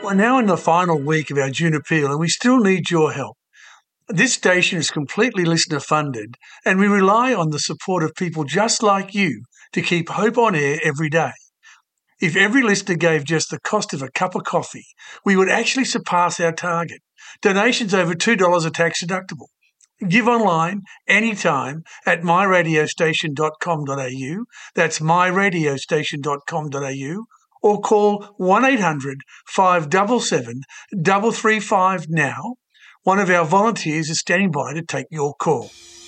We're now in the final week of our June appeal and we still need your help. This station is completely listener funded and we rely on the support of people just like you to keep hope on air every day. If every listener gave just the cost of a cup of coffee, we would actually surpass our target. Donations over $2 are tax deductible. Give online anytime at myradiostation.com.au. That's myradiostation.com.au. Or call 1800 577 335 now. One of our volunteers is standing by to take your call.